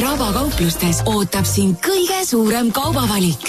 Kraba kauplustes ootab sind kõige suurem kaubavalik.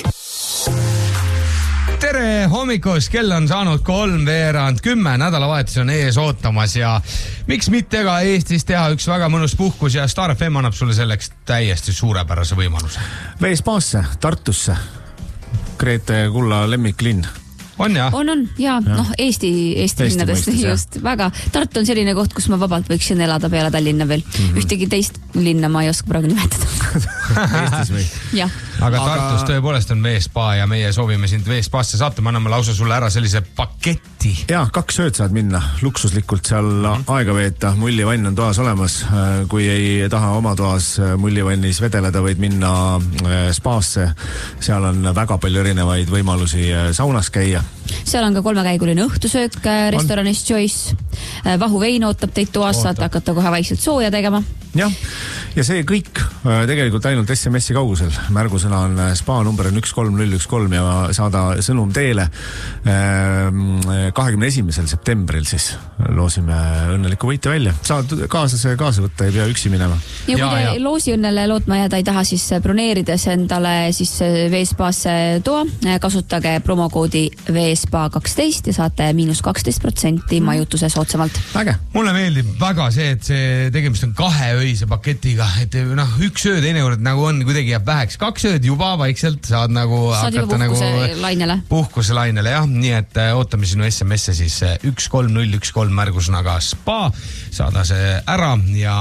Tere hommikust, kell on saanud 3:10, nädalavahetus on ees ootamas ja miks mitte ka Eestis teha üks väga mõnus puhkus ja Star FM annab sulle selleks täiesti suurepärase võimaluse. Veespaasse, Tartusse, Grete Kulla lemmiklinn. On ja? On ja. Eesti linnadest just väga. Tartu on selline koht, kus ma vabalt võiksin elada peale Tallinna veel. Ühtegi teist linna ma ei oska praegu nimetada. Eestis või? Jah. Aga Tartus tõepoolest on veespa ja meie soovime sind veespaasse saata. Me anname lausa sulle ära sellise paketi. Ja, 2 ööd saad minna luksuslikult seal aega veeta. Mullivann on toas olemas. Kui ei taha oma toas mullivannis vedeleda, võid minna spaasse. Seal on väga palju erinevaid võimalusi saunas käia. Seal on ka 3-käiguline õhtusöök restoranis Choice. Vahuvein ootab teid toas, saate hakata kohe vaikselt sooja tegema. Jah, ja see kõik tegelikult ainult SMS-i kaugusel. Märgusõna on spa number on 13013 ja saada sõnum teele 21. septembril siis loosime õnneliku võitja välja. Saad kaasa võtta, ei pea üksi minema. Ja kui te loosi õnnele lootma jääda ei taha, siis broneerides endale siis veespaasse toa, kasutage promokoodi veespa12 ja saate -12% majutuse soodsamalt. Äge. Mulle meeldib väga see, et see tegemist on 2 öise paketiga, et 1 öö teinekord nagu on, kuidagi jääb väheks. 2 ööd juba vaikselt saad nagu hakata puhkuselainele, jah. Nii et ootame sinu SMS-e siis 13013 märgusõnaga spa, saada see ära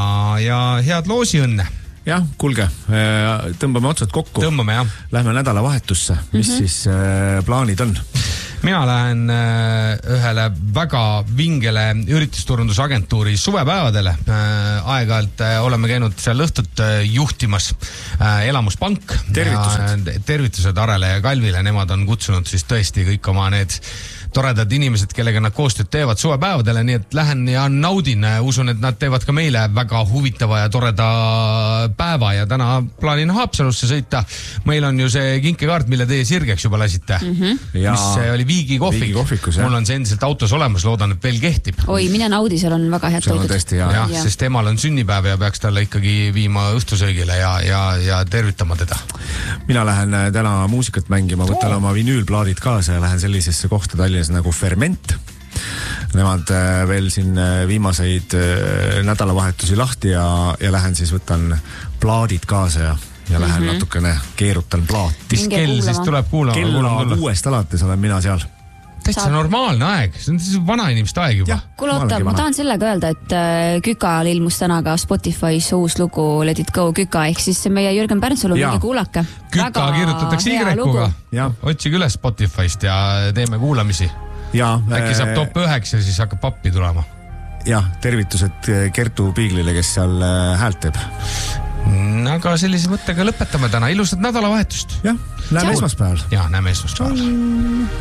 ja head loosiõnne. Jah, kuulge, tõmbame otsad kokku. Tõmbame, jah. Lähme nädalavahetusse, mis siis plaanid on? Mina lähen ühele väga vingele üritusturundusagentuuri suvepäevadele. Aeg-ajalt oleme käinud seal õhtut juhtimas Elamuspank. Tervitused Arele ja Kalvile. Nemad on kutsunud siis tõesti kõik oma need toredad inimesed, kellega nad koostööd teevad suvepäevadele, nii et lähen ja naudin. Usun, et nad teevad ka meile väga huvitava ja toreda päeva ja täna plaanin Haapsalusse sõita. Meil on ju see kinkekaart, mille teie sirgeks juba lasite, mis oli Viigi kohvik. Mul on see endiselt autos olemas, loodan, et veel kehtib. Oi, mine naudi, seal on väga head toidud. Ja, sest emal on sünnipäev ja peaks talle ikkagi viima õhtusöögile ja tervitama teda. Mina lähen täna muusikat mängima, võtan oma vinüülplaadid kaasa ja lähen sellisesse kohta Tallinnas nagu Ferment. Nemad veel siin viimaseid nädalavahetusi lahti ja lähen siis võtan plaadid kaasa ja lähen natukene keerutan plaati. Mis kell siis tuleb kuulama? Kella 6 alates olen mina seal. Täitsa normaalne aeg, see on vana inimeste aeg juba. Kuule, oota, ma tahan sellega öelda, et Kükal ilmus täna ka Spotify's uus lugu Let It Go Küka, ehk siis meie Jürgen Pärnsalu mingi kuulake. Küka kirjutatakse Y-kuga. Otsige üles Spotify'st ja teeme kuulamisi. Äkki saab top 9 ja siis hakkab pappi tulema. Jah, tervitused Kertu Piiglile, kes seal häält teeb. Aga sellise mõttega lõpetame täna. Ilusat nädalavahetust. Jah, näeme esmaspäeval. Ja, näeme esmaspäeval.